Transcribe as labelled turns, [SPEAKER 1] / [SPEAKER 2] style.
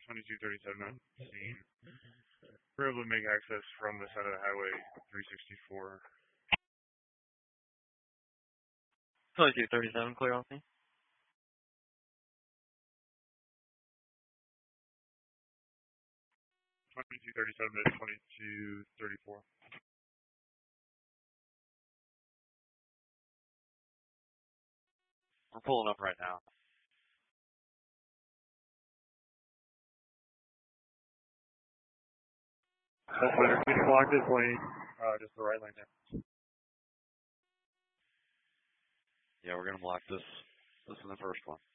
[SPEAKER 1] 2237 on scene. We're able to make access from the side of the highway 364.
[SPEAKER 2] 2237, clear on scene.
[SPEAKER 1] 2237 to 2234.
[SPEAKER 2] We're pulling up right now.
[SPEAKER 1] Operator, can you block this lane? Just the right lane there.
[SPEAKER 2] Yeah, we're gonna block this. This is the first one.